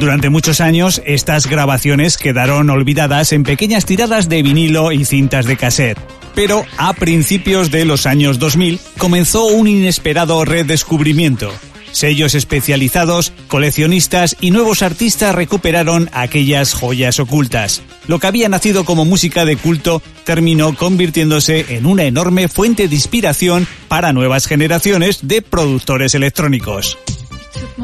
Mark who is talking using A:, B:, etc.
A: Durante muchos años, estas grabaciones quedaron olvidadas en pequeñas tiradas de vinilo y cintas de cassette. Pero a principios de los años 2000 comenzó un inesperado redescubrimiento. Sellos especializados, coleccionistas y nuevos artistas recuperaron aquellas joyas ocultas. Lo que había nacido como música de culto terminó convirtiéndose en una enorme fuente de inspiración para nuevas generaciones de productores electrónicos.